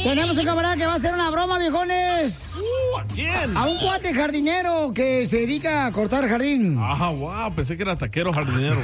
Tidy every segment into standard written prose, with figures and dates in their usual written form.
Tenemos un camarada que va a hacer una broma, viejones. ¿A quién? A un cuate jardinero que se dedica a cortar jardín. Ah, wow, pensé que era taquero jardinero.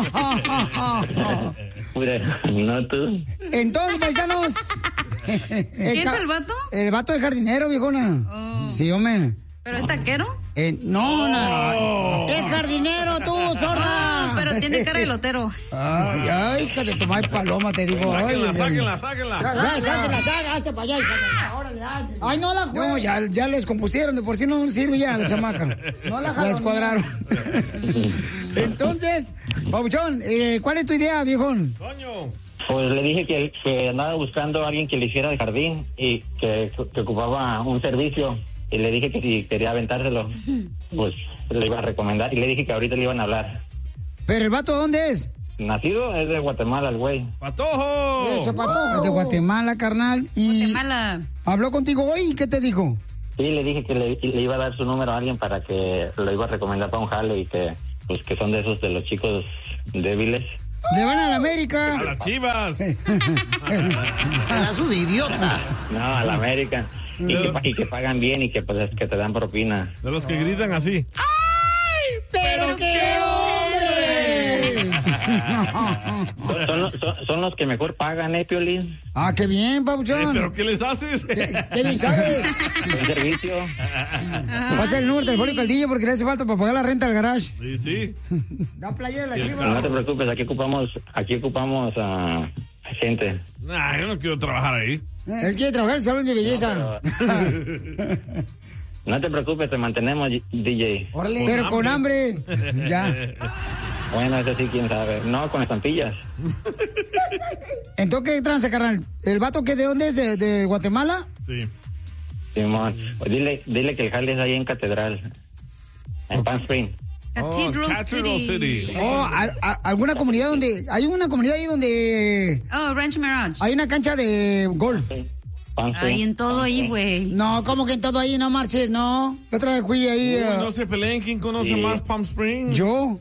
No tú. Entonces, paisanos. ¿Qué es el vato? El vato de jardinero, viejona. Oh. Sí, hombre. ¿Pero es taquero? No. Es jardinero, tú, sorda. Oh, pero tiene cara de lotero. Ay, hija de tu madre paloma, te digo. Sáquenla. Sáquenla, hazte para allá. Órale, ay, no la juego. No, ya les compusieron, de por sí no sirve ya la chamaca. No la descuadraron. Entonces, Pabuchón, ¿cuál es tu idea, viejón? Coño. Pues le dije que andaba buscando a alguien que le hiciera el jardín y que ocupaba un servicio. Y le dije que si quería aventárselo, pues le iba a recomendar. Y le dije que ahorita le iban a hablar. ¿Pero el vato dónde es? Nacido es de Guatemala, el güey. ¡Patojo! Ese patojo. Es de Guatemala, carnal. Y Guatemala. ¿Habló contigo hoy? ¿Qué te dijo? Sí, le dije que le iba a dar su número a alguien para que lo iba a recomendar para un jale y que pues que son de esos de los chicos débiles. ¡Le van a la América! ¡A las Chivas! ¡Pedazo de idiota! No, a la América. Y que pagan bien y que pues que te dan propina. De los que gritan así. ¡Ay! ¡Pero qué hombre! Son los que mejor pagan, Piolín. Ah, qué bien, Pabuchón. ¿Pero qué les haces? ¿Qué bien sabes? Un servicio. Pasa el número telefónico al DJ porque le hace falta para pagar la renta del garage. Sí. Da playa de la Chiva. No te preocupes, aquí ocupamos a gente. Nah, yo no quiero trabajar ahí. Él quiere trabajar en el salón de belleza. No te preocupes, te mantenemos, DJ. Órale. Pero con hambre. Ya. Bueno, eso sí, quién sabe. No, con estampillas. Entonces, ¿qué tranza, carnal? ¿El vato que de dónde es? ¿De Guatemala? Sí. Simón, pues dile que el jale es ahí en Catedral. En Palm Springs. Cathedral City. ¿Alguna comunidad donde... Hay una comunidad ahí donde... Oh, Ranch Mirage. Hay una cancha de golf. Ay, en todo ahí, güey. No, ¿cómo que en todo ahí? No marches, no. La otra vez fui ahí... No se peleen, ¿quién conoce más Palm Springs? Yo.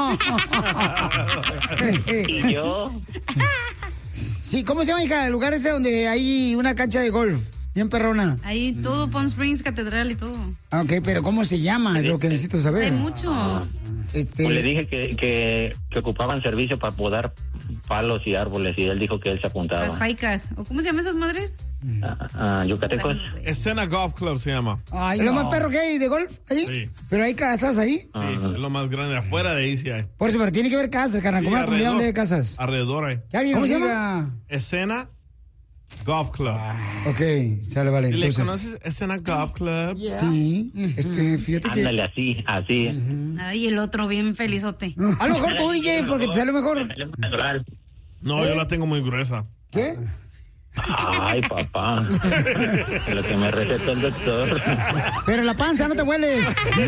¿Y yo? Sí, ¿cómo se llama, hija? El lugar ese donde hay una cancha de golf. Bien perrona. Ahí todo, Palm Springs, Catedral y todo. Ah, ok, pero ¿cómo se llama? Es lo que necesito saber. Hay mucho. Pues le dije que ocupaban servicio para podar palos y árboles y él dijo que él se apuntaba. Las faicas. ¿O cómo se llaman esas madres? Yucatecos. Escena Golf Club se llama. Ay, ¿es lo más perro que hay de golf ahí? Sí. ¿Pero hay casas ahí? Sí, es lo más grande. Afuera de ahí sí hay. Por eso, pero tiene que haber casas, carnal. ¿Cómo es la comunidad donde hay casas? Alrededor hay. ¿Cómo se llama? Escena Golf Club. Ok, sale, vale. ¿Le Entonces, conoces Escena Golf Club? sí, fíjate que... Ándale, así. Ay, el otro bien felizote. A lo mejor tú, DJ, porque te sale mejor. No, yo la tengo muy gruesa. ¿Qué? Ay, papá. Lo que me recetó el doctor. Pero la panza, no te hueles.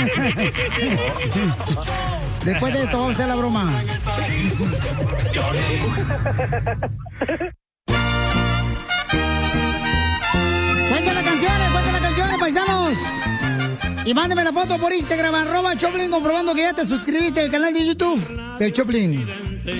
Después de esto vamos a hacer la broma. Cuenten las canciones, paisanos. Y mándeme la foto por Instagram, @Choplin, comprobando que ya te suscribiste al canal de YouTube del Choplin.